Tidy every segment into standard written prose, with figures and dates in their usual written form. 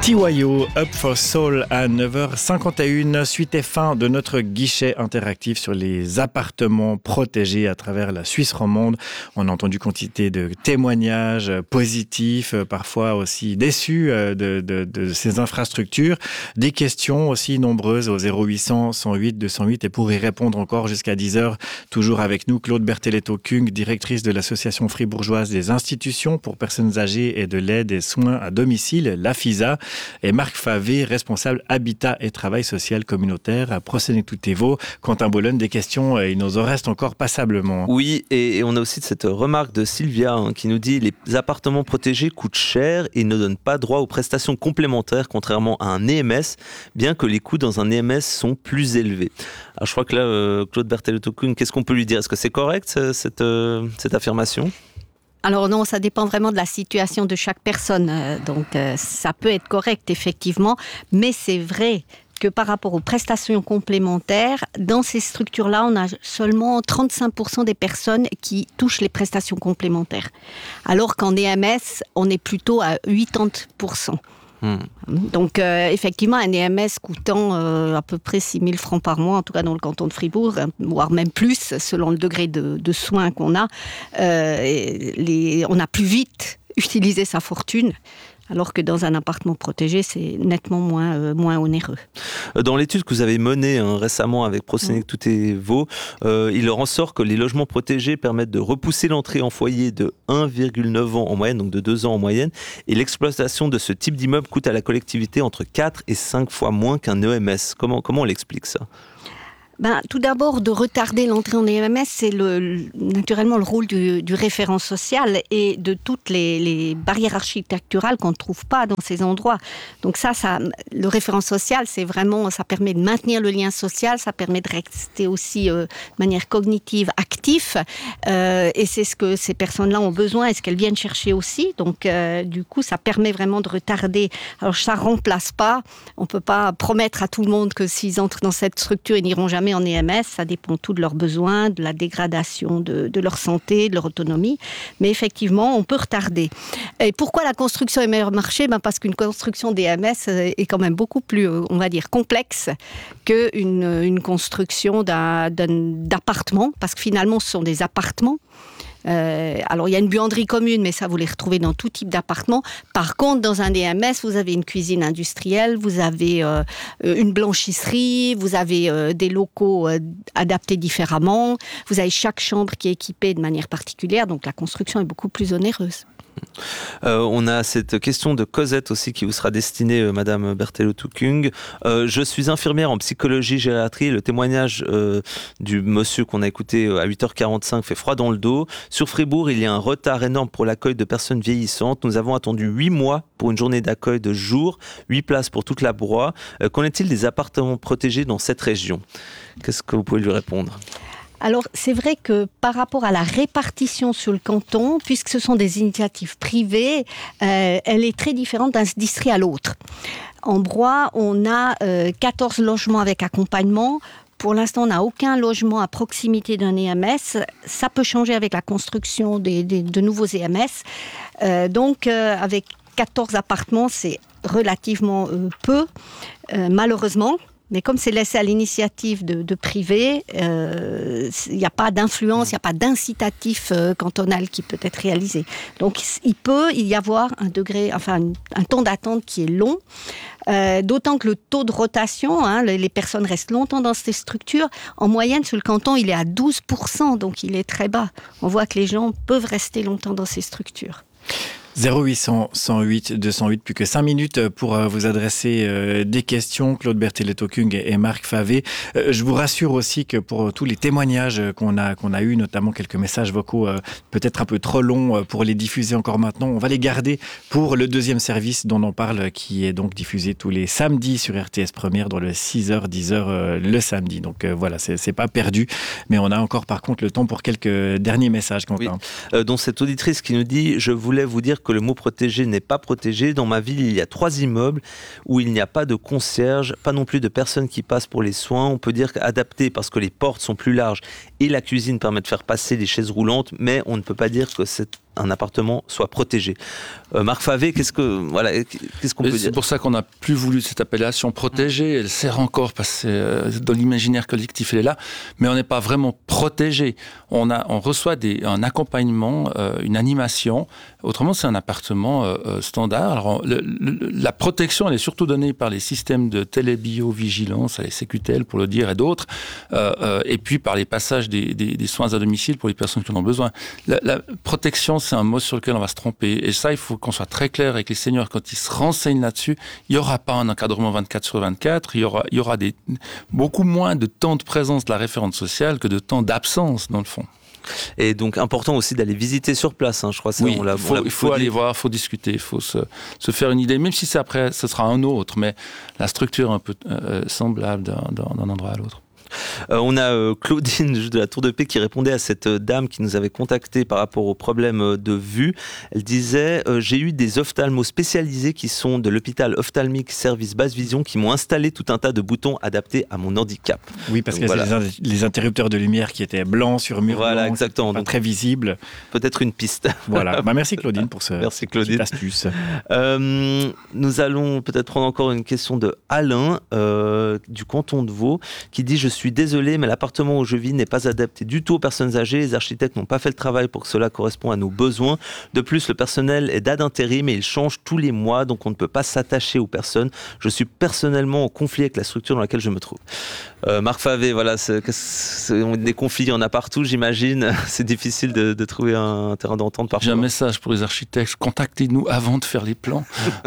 TYO, Up for Soul à 9h51, suite et fin de notre guichet interactif sur les appartements protégés à travers la Suisse romande. On a entendu quantité de témoignages positifs, parfois aussi déçus de ces infrastructures. Des questions aussi nombreuses au 0800 108 208 et pour y répondre encore jusqu'à 10h, toujours avec nous, Claude Berteletto-Kung, directrice de l'association fribourgeoise des institutions pour personnes âgées et de l'aide et soins à domicile, l'AFISA. Et Marc Favé, responsable Habitat et Travail Social Communautaire à Prosenetutevo. Quentin Bologne, des questions, il nous en reste encore passablement. Oui, et on a aussi cette remarque de Sylvia qui nous dit « Les appartements protégés coûtent cher et ne donnent pas droit aux prestations complémentaires contrairement à un EMS, bien que les coûts dans un EMS sont plus élevés. » Alors je crois que là, Claude Berteletto-Kung, qu'est-ce qu'on peut lui dire ? Est-ce que c'est correct cette affirmation ? Alors non, ça dépend vraiment de la situation de chaque personne. Donc ça peut être correct, effectivement. Mais c'est vrai que par rapport aux prestations complémentaires, dans ces structures-là, on a seulement 35% des personnes qui touchent les prestations complémentaires. Alors qu'en EMS, on est plutôt à 80%. Donc effectivement un EMS coûtant à peu près 6 000 francs par mois, en tout cas dans le canton de Fribourg, voire même plus selon le degré de soins qu'on a, on a plus vite utilisé sa fortune. Alors que dans un appartement protégé, c'est nettement moins onéreux. Dans l'étude que vous avez menée récemment avec Prosenetutevo, il en ressort que les logements protégés permettent de repousser l'entrée en foyer de 1,9 ans en moyenne, donc de 2 ans en moyenne, et l'exploitation de ce type d'immeuble coûte à la collectivité entre 4 et 5 fois moins qu'un EMS. Comment on l'explique ça ? Tout d'abord, de retarder l'entrée en EMS, c'est naturellement le rôle du référent social et de toutes les barrières architecturales qu'on ne trouve pas dans ces endroits. Donc ça, le référent social, c'est vraiment, ça permet de maintenir le lien social, ça permet de rester aussi de manière cognitive actif, et c'est ce que ces personnes-là ont besoin et ce qu'elles viennent chercher aussi. Donc du coup, ça permet vraiment de retarder. Alors ça remplace pas, on peut pas promettre à tout le monde que s'ils entrent dans cette structure, ils n'iront jamais en EMS, ça dépend tout de leurs besoins, de la dégradation de leur santé, de leur autonomie. Mais effectivement, on peut retarder. Et pourquoi la construction est meilleur marché ? Parce qu'une construction d'EMS est quand même beaucoup plus, on va dire, complexe qu'une construction d'appartement, parce que finalement, ce sont des appartements. Alors il y a une buanderie commune, mais ça vous les retrouvez dans tout type d'appartement. Par contre, dans un EMS, vous avez une cuisine industrielle, vous avez une blanchisserie, vous avez des locaux adaptés différemment, vous avez chaque chambre qui est équipée de manière particulière, donc la construction est beaucoup plus onéreuse. On a cette question de Cosette aussi qui vous sera destinée, Madame Berteletto-Kung. Je suis infirmière en psychologie gériatrie. Le témoignage du monsieur qu'on a écouté à 8h45 fait froid dans le dos. Sur Fribourg, il y a un retard énorme pour l'accueil de personnes vieillissantes. Nous avons attendu 8 mois pour une journée d'accueil de jour, 8 places pour toute la Broye. Qu'en est-il des appartements protégés dans cette région ? Qu'est-ce que vous pouvez lui répondre ? Alors, c'est vrai que par rapport à la répartition sur le canton, puisque ce sont des initiatives privées, elle est très différente d'un district à l'autre. En Broye, on a 14 logements avec accompagnement. Pour l'instant, on n'a aucun logement à proximité d'un EMS. Ça peut changer avec la construction de nouveaux EMS. Donc, avec 14 appartements, c'est relativement peu, malheureusement. Mais comme c'est laissé à l'initiative de privés, il n'y a pas d'influence, il n'y a pas d'incitatif cantonal qui peut être réalisé. Donc il peut y avoir un temps d'attente qui est long, d'autant que le taux de rotation, les personnes restent longtemps dans ces structures, en moyenne sur le canton il est à 12%, donc il est très bas. On voit que les gens peuvent rester longtemps dans ces structures. 0800 108 208, plus que 5 minutes pour vous adresser des questions, Claude Berteletto-Kung et Marc Favé. Je vous rassure aussi que pour tous les témoignages qu'on a eu, notamment quelques messages vocaux peut-être un peu trop longs pour les diffuser encore maintenant, on va les garder pour le deuxième service dont on parle, qui est donc diffusé tous les samedis sur RTS Première, dans le 6h, 10h le samedi. Donc voilà, c'est pas perdu, mais on a encore par contre le temps pour quelques derniers messages, Quentin. Oui. Dont cette auditrice qui nous dit « Je voulais vous dire que le mot protégé n'est pas protégé. Dans ma ville, il y a 3 immeubles où il n'y a pas de concierge, pas non plus de personnes qui passent pour les soins. On peut dire adapté parce que les portes sont plus larges et la cuisine permet de faire passer les chaises roulantes, mais on ne peut pas dire que cette un appartement soit protégé. Marc Favé, qu'est-ce qu'on peut dire ? C'est pour ça qu'on n'a plus voulu cette appellation protégée. Elle sert encore parce que dans l'imaginaire collectif, elle est là, mais on n'est pas vraiment protégé. On reçoit un accompagnement, une animation. Autrement, c'est un appartement standard. Alors, la protection, elle est surtout donnée par les systèmes de télébiovigilance, les CQTL pour le dire, et d'autres, et puis par les passages des soins à domicile pour les personnes qui en ont besoin. La protection, c'est un mot sur lequel on va se tromper. Et ça, il faut qu'on soit très clair avec les seniors quand ils se renseignent là-dessus. Il n'y aura pas un encadrement 24/24. Il y aura beaucoup moins de temps de présence de la référente sociale que de temps d'absence, dans le fond. Et donc, important aussi d'aller visiter sur place, je crois. Oui, il faut aller voir, il faut discuter, il faut se faire une idée, même si c'est après, ce sera un autre, mais la structure est un peu semblable d'un endroit à l'autre. On a Claudine de la Tour de Paix qui répondait à cette dame qui nous avait contacté par rapport au problème de vue. Elle disait j'ai eu des ophtalmos spécialisés qui sont de l'hôpital ophtalmique service basse vision qui m'ont installé tout un tas de boutons adaptés à mon handicap. Oui, parce que c'est les interrupteurs de lumière qui étaient blancs sur mur blanc, exactement. Pas très visibles. Peut-être une piste. Voilà. Merci Claudine pour cette astuce. Nous allons peut-être prendre encore une question de Alain du canton de Vaud qui dit je suis désolé, mais l'appartement où je vis n'est pas adapté du tout aux personnes âgées. Les architectes n'ont pas fait le travail pour que cela corresponde à nos besoins. De plus, le personnel est d'aide intérim et il change tous les mois, donc on ne peut pas s'attacher aux personnes. Je suis personnellement en conflit avec la structure dans laquelle je me trouve. Marc Favé, des conflits, il y en a partout, j'imagine. C'est difficile de trouver un terrain d'entente parfois. J'ai un message pour les architectes. Contactez-nous avant de faire les plans.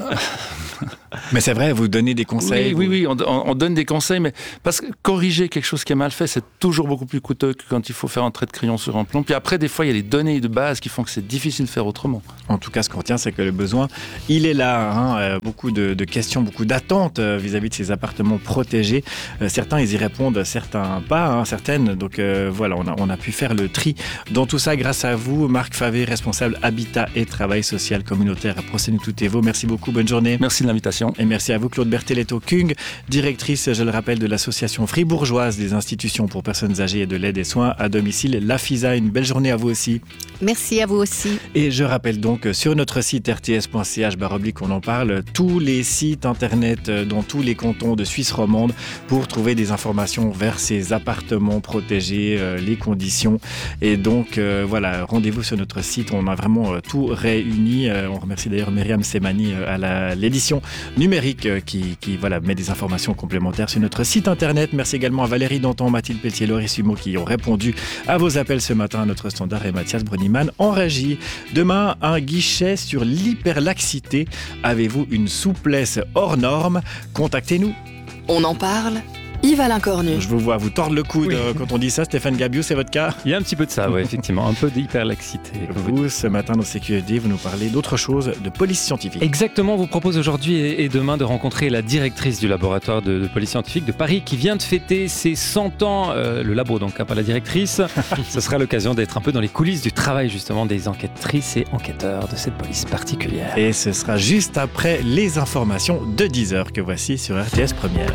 Mais c'est vrai, vous donnez des conseils. Oui, on donne des conseils, mais parce que corriger quelque chose qui est mal fait, c'est toujours beaucoup plus coûteux que quand il faut faire un trait de crayon sur un plan. Puis après, des fois, il y a les données de base qui font que c'est difficile de faire autrement. En tout cas, ce qu'on retient, c'est que le besoin, il est là. Beaucoup de questions, beaucoup d'attentes vis-à-vis de ces appartements protégés. Certains, ils y répondent, certains pas, certaines. Donc voilà, on a pu faire le tri dans tout ça grâce à vous. Marc Favé, responsable Habitat et Travail Social Communautaire à Procès-nous-tout-est-Vaux. Merci beaucoup, bonne journée. Merci de l'invitation. Et merci à vous, Claude Berteletto-Kung, directrice, je le rappelle, de l'association fribourgeoise des institutions pour personnes âgées et de l'aide et soins à domicile, l'AFISA. Une belle journée à vous aussi. Merci à vous aussi. Et je rappelle donc sur notre site rts.ch, on en parle, tous les sites internet dans tous les cantons de Suisse romande pour trouver des informations vers ces appartements protégés, les conditions. Et donc voilà, rendez-vous sur notre site, on a vraiment tout réuni. On remercie d'ailleurs Myriam Semani à l'édition numérique qui met des informations complémentaires sur notre site internet. Merci également à Valérie Danton, Mathilde Pelletier, Laurie Sumo qui ont répondu à vos appels ce matin à notre standard et Mathias Bruniman en régie. Demain, un guichet sur l'hyperlaxité. Avez-vous une souplesse hors norme ? Contactez-nous. On en parle. Yves-Alain Cornu. Je vous vois vous tordre le coude quand on dit ça. Stéphane Gabiou, c'est votre cas ? Il y a un petit peu de ça, oui, effectivement. Un peu d'hyperlaxité. Vous, ce matin dans CQFD, vous nous parlez d'autre chose, de police scientifique. Exactement, on vous propose aujourd'hui et demain de rencontrer la directrice du laboratoire de police scientifique de Paris qui vient de fêter ses 100 ans. Le labo, donc, pas la directrice. Ce sera l'occasion d'être un peu dans les coulisses du travail, justement, des enquêtrices et enquêteurs de cette police particulière. Et ce sera juste après les informations de 10h que voici sur RTS Première.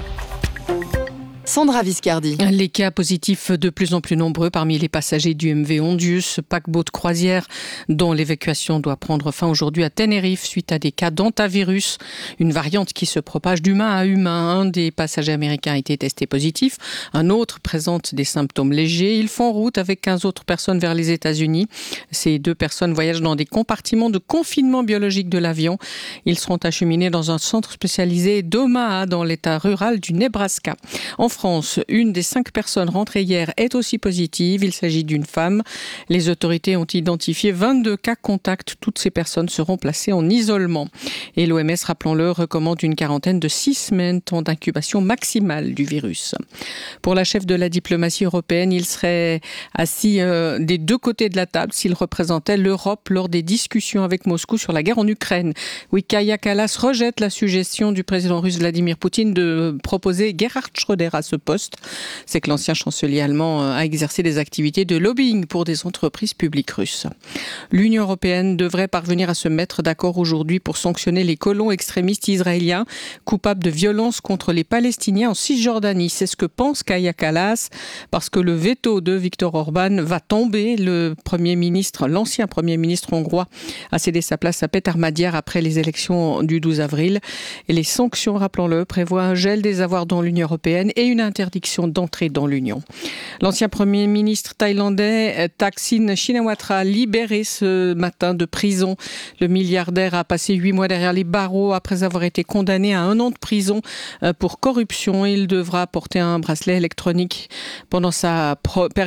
Sandra Viscardi. Les cas positifs de plus en plus nombreux parmi les passagers du MV Ondius, paquebot de croisière dont l'évacuation doit prendre fin aujourd'hui à Tenerife suite à des cas d'hantavirus, une variante qui se propage d'humain à humain. Un des passagers américains a été testé positif, un autre présente des symptômes légers. Ils font route avec 15 autres personnes vers les États-Unis. Ces 2 personnes voyagent dans des compartiments de confinement biologique de l'avion. Ils seront acheminés dans un centre spécialisé d'Omaha dans l'état rural du Nebraska. En France, une des 5 personnes rentrées hier est aussi positive. Il s'agit d'une femme. Les autorités ont identifié 22 cas contacts. Toutes ces personnes seront placées en isolement. Et l'OMS, rappelons-le, recommande une quarantaine de 6 semaines, temps d'incubation maximale du virus. Pour la chef de la diplomatie européenne, il serait assis des 2 côtés de la table s'il représentait l'Europe lors des discussions avec Moscou sur la guerre en Ukraine. Oui, Kaja Kallas rejette la suggestion du président russe Vladimir Poutine de proposer Gerhard Schröder à ce poste, c'est que l'ancien chancelier allemand a exercé des activités de lobbying pour des entreprises publiques russes. L'Union européenne devrait parvenir à se mettre d'accord aujourd'hui pour sanctionner les colons extrémistes israéliens coupables de violences contre les Palestiniens en Cisjordanie. C'est ce que pense Kaja Kallas, parce que le veto de Viktor Orban va tomber. L'ancien Premier ministre hongrois a cédé sa place à Péter Magyar après les élections du 12 avril. Et les sanctions, rappelons-le, prévoient un gel des avoirs dans l'Union européenne et une interdiction d'entrée dans l'Union. L'ancien Premier ministre thaïlandais Thaksin Shinawatra, libéré ce matin de prison. Le milliardaire a passé 8 mois derrière les barreaux après avoir été condamné à 1 an de prison pour corruption. Il devra porter un bracelet électronique pendant sa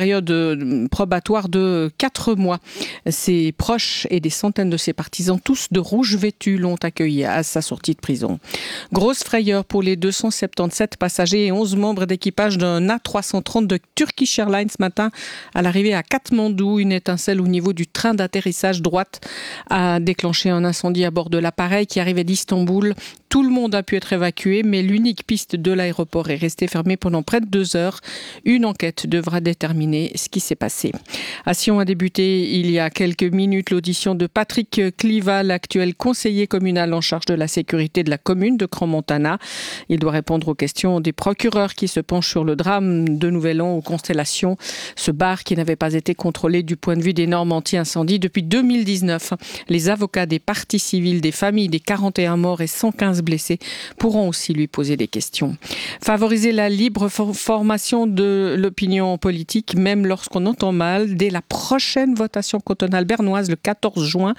période probatoire de 4 mois. Ses proches et des centaines de ses partisans, tous de rouge vêtus, l'ont accueilli à sa sortie de prison. Grosse frayeur pour les 277 passagers et 11 membres d'équipage d'un A330 de Turkish Airlines ce matin à l'arrivée à Katmandou. Une étincelle au niveau du train d'atterrissage droite a déclenché un incendie à bord de l'appareil qui arrivait d'Istanbul. Tout le monde a pu être évacué, mais l'unique piste de l'aéroport est restée fermée pendant près de 2 heures. Une enquête devra déterminer ce qui s'est passé. À Sion a débuté il y a quelques minutes l'audition de Patrick Cliva, l'actuel conseiller communal en charge de la sécurité de la commune de Crans-Montana. Il doit répondre aux questions des procureurs qui se penchent sur le drame de Nouvel An aux Constellations. Ce bar qui n'avait pas été contrôlé du point de vue des normes anti-incendie depuis 2019. Les avocats des parties civiles, des familles des 41 morts et 115 blessés pourront aussi lui poser des questions. Favoriser la libre formation de l'opinion politique, même lorsqu'on entend mal, dès la prochaine votation cantonale bernoise le 14 juin,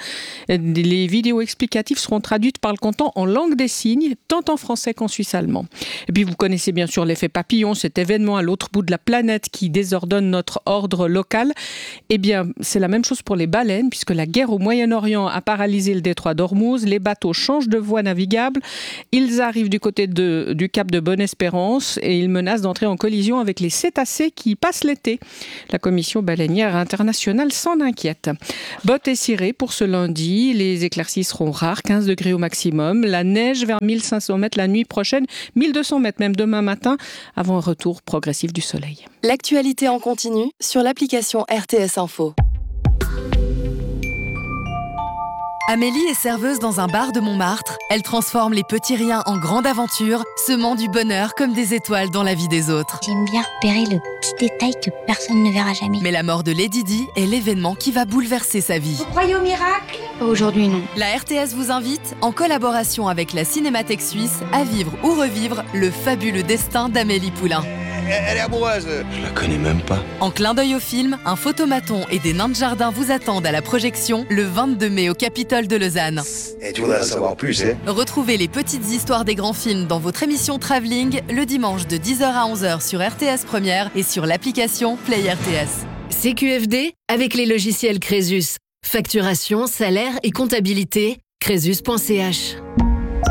les vidéos explicatives seront traduites par le canton en langue des signes, tant en français qu'en suisse allemand. Et puis vous connaissez bien sûr l'effet papillon, cet événement à l'autre bout de la planète qui désordonne notre ordre local. Eh bien, c'est la même chose pour les baleines, puisque la guerre au Moyen-Orient a paralysé le détroit d'Ormuz. Les bateaux changent de voie navigable. Ils arrivent du côté du cap de Bonne-Espérance et ils menacent d'entrer en collision avec les cétacés qui passent l'été. La Commission baleinière internationale s'en inquiète. Bottes et cirés pour ce lundi. Les éclaircies seront rares, 15 degrés au maximum. La neige vers 1500 mètres la nuit prochaine, 1200 mètres même demain matin, avant un retour progressif du soleil. L'actualité en continu sur l'application RTS Info. Amélie est serveuse dans un bar de Montmartre. Elle transforme les petits riens en grandes aventures, semant du bonheur comme des étoiles dans la vie des autres. J'aime bien repérer le petit détail que personne ne verra jamais. Mais la mort de Lady Di est l'événement qui va bouleverser sa vie. Vous croyez au miracle ? Aujourd'hui, non. La RTS vous invite, en collaboration avec la Cinémathèque suisse, à vivre ou revivre le fabuleux destin d'Amélie Poulain. Elle est amoureuse. Je la connais même pas. En clin d'œil au film, un photomaton et des nains de jardin vous attendent à la projection le 22 mai au Capitole de Lausanne. Et tu voudrais en savoir plus, hein ? Retrouvez les petites histoires des grands films dans votre émission Travelling le dimanche de 10h à 11h sur RTS Première et sur l'application Play RTS. CQFD avec les logiciels Crésus. Facturation, salaire et comptabilité, crésus.ch.